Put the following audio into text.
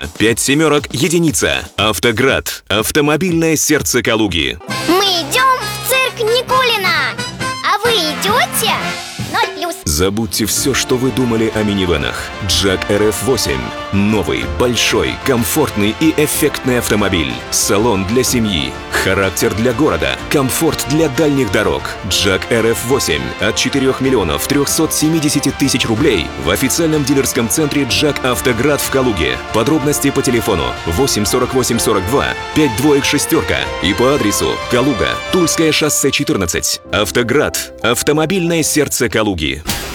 одно, 5 семерок единица. Автоград. Автомобильное сердце Калуги. Мы идем в цирк Никулина. А вы идете? 0+. Забудьте все, что вы думали о минивэнах. Jack RF8. Новый, большой, комфортный и эффектный автомобиль. Салон для семьи. Характер для города. Комфорт для дальних дорог. Jack RF8 от 4 миллионов 370 тысяч рублей в официальном дилерском центре Jack Автоград в Калуге. Подробности по телефону 8 48 42 5 6 и по адресу Калуга, Тульское шоссе 14. Автоград. Автомобильное сердце Калуги.